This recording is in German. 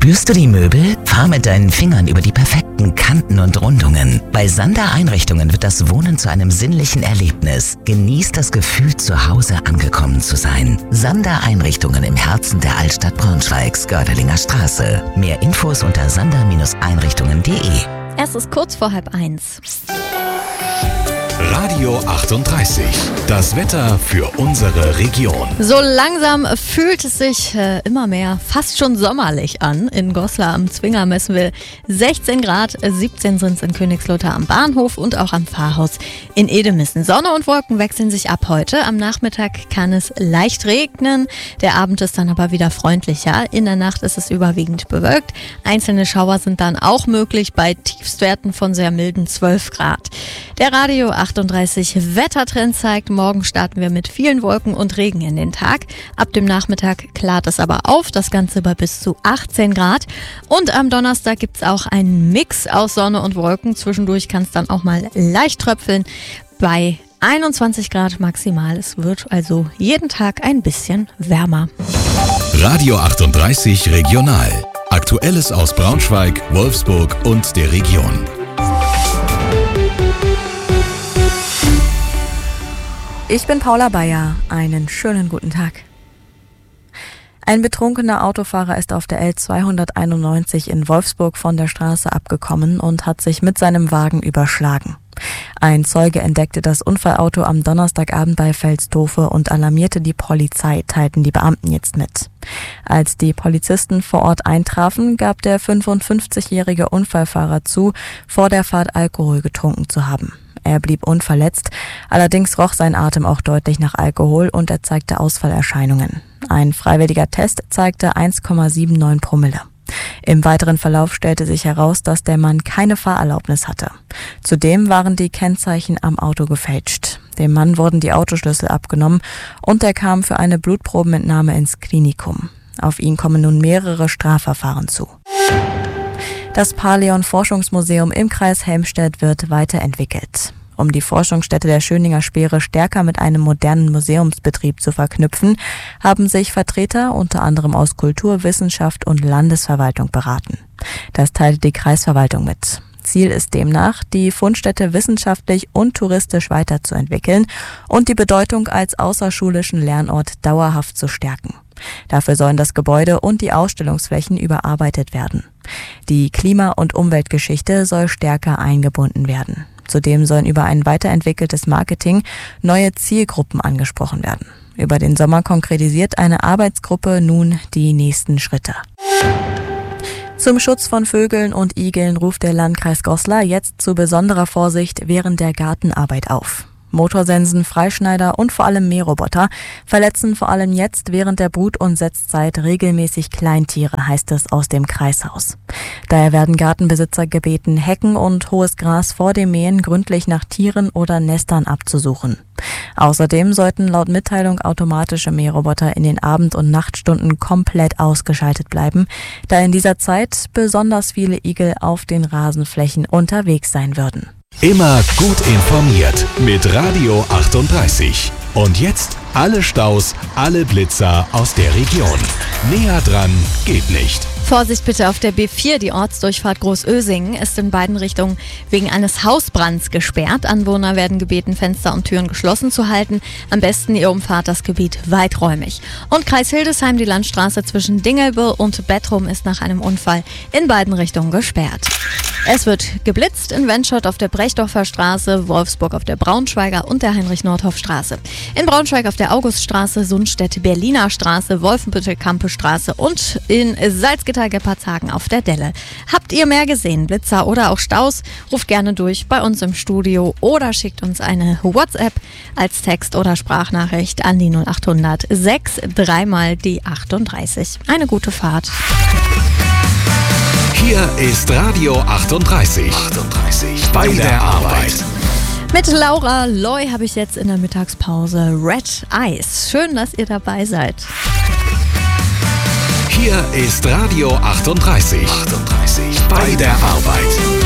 Spürst du die Möbel? Fahr mit deinen Fingern über die perfekten Kanten und Rundungen. Bei Sander Einrichtungen wird das Wohnen zu einem sinnlichen Erlebnis. Genieß das Gefühl, zu Hause angekommen zu sein. Sander Einrichtungen im Herzen der Altstadt Braunschweigs, Gördeling Straße. Mehr Infos unter sander-einrichtungen.de. Es ist kurz vor 12:30. Radio 38. Das Wetter für unsere Region. So langsam fühlt es sich immer mehr fast schon sommerlich an. In Goslar am Zwinger messen wir 16 Grad, 17 sind es in Königslutter am Bahnhof und auch am Pfarrhaus in Edemissen. Sonne und Wolken wechseln sich ab heute. Am Nachmittag kann es leicht regnen. Der Abend ist dann aber wieder freundlicher. In der Nacht ist es überwiegend bewölkt. Einzelne Schauer sind dann auch möglich bei Tiefstwerten von sehr milden 12 Grad. Der Radio 38 Wettertrend zeigt, morgen starten wir mit vielen Wolken und Regen in den Tag. Ab dem Nachmittag klart es aber auf, das Ganze bei bis zu 18 Grad. Und am Donnerstag gibt es auch einen Mix aus Sonne und Wolken. Zwischendurch kann es dann auch mal leicht tröpfeln bei 21 Grad maximal. Es wird also jeden Tag ein bisschen wärmer. Radio 38 Regional. Aktuelles aus Braunschweig, Wolfsburg und der Region. Ich bin Paula Bayer. Einen schönen guten Tag. Ein betrunkener Autofahrer ist auf der L291 in Wolfsburg von der Straße abgekommen und hat sich mit seinem Wagen überschlagen. Ein Zeuge entdeckte das Unfallauto am Donnerstagabend bei Velstofe und alarmierte die Polizei, teilten die Beamten jetzt mit. Als die Polizisten vor Ort eintrafen, gab der 55-jährige Unfallfahrer zu, vor der Fahrt Alkohol getrunken zu haben. Er blieb unverletzt, allerdings roch sein Atem auch deutlich nach Alkohol und er zeigte Ausfallerscheinungen. Ein freiwilliger Test zeigte 1,79 Promille. Im weiteren Verlauf stellte sich heraus, dass der Mann keine Fahrerlaubnis hatte. Zudem waren die Kennzeichen am Auto gefälscht. Dem Mann wurden die Autoschlüssel abgenommen und er kam für eine Blutprobenentnahme ins Klinikum. Auf ihn kommen nun mehrere Strafverfahren zu. Das Paleon-Forschungsmuseum im Kreis Helmstedt wird weiterentwickelt. Um die Forschungsstätte der Schöninger Speere stärker mit einem modernen Museumsbetrieb zu verknüpfen, haben sich Vertreter unter anderem aus Kultur, Wissenschaft und Landesverwaltung beraten. Das teilte die Kreisverwaltung mit. Ziel ist demnach, die Fundstätte wissenschaftlich und touristisch weiterzuentwickeln und die Bedeutung als außerschulischen Lernort dauerhaft zu stärken. Dafür sollen das Gebäude und die Ausstellungsflächen überarbeitet werden. Die Klima- und Umweltgeschichte soll stärker eingebunden werden. Zudem sollen über ein weiterentwickeltes Marketing neue Zielgruppen angesprochen werden. Über den Sommer konkretisiert eine Arbeitsgruppe nun die nächsten Schritte. Zum Schutz von Vögeln und Igeln ruft der Landkreis Goslar jetzt zu besonderer Vorsicht während der Gartenarbeit auf. Motorsensen, Freischneider und vor allem Mähroboter verletzen vor allem jetzt während der Brut- und Setzzeit regelmäßig Kleintiere, heißt es aus dem Kreishaus. Daher werden Gartenbesitzer gebeten, Hecken und hohes Gras vor dem Mähen gründlich nach Tieren oder Nestern abzusuchen. Außerdem sollten laut Mitteilung automatische Mähroboter in den Abend- und Nachtstunden komplett ausgeschaltet bleiben, da in dieser Zeit besonders viele Igel auf den Rasenflächen unterwegs sein würden. Immer gut informiert mit Radio 38. Und jetzt alle Staus, alle Blitzer aus der Region. Näher dran geht nicht. Vorsicht bitte auf der B4, die Ortsdurchfahrt Großösingen ist in beiden Richtungen wegen eines Hausbrands gesperrt. Anwohner werden gebeten, Fenster und Türen geschlossen zu halten. Am besten ihr umfahrt das Gebiet weiträumig. Und Kreis Hildesheim, die Landstraße zwischen Dingelbe und Bettrum ist nach einem Unfall in beiden Richtungen gesperrt. Es wird geblitzt in Wendschott auf der Brechdorfer Straße, Wolfsburg auf der Braunschweiger und der Heinrich-Nordhoff-Straße. In Braunschweig auf der Auguststraße, Sundstedt Berliner Straße, Wolfenbüttel-Kampe-Straße und in Salzgitter-Geppartshagen auf der Delle. Habt ihr mehr gesehen, Blitzer oder auch Staus? Ruft gerne durch bei uns im Studio oder schickt uns eine WhatsApp als Text- oder Sprachnachricht an die 0800 63 mal die 38. Eine gute Fahrt. Hier ist Radio 38. Bei der Arbeit. Mit Laura Loy habe ich jetzt in der Mittagspause Red Eyes. Schön, dass ihr dabei seid. Hier ist Radio 38. Bei der Arbeit.